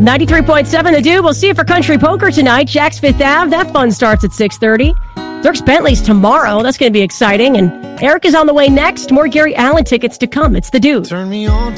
93.7 The Dude. We'll see you for Country Poker tonight. Jack's Fifth Ave. That fun starts at 6:30. Dirks Bentley's tomorrow. That's going to be exciting. And Eric is on the way next. More Gary Allen tickets to come. It's The Dude. Turn me on.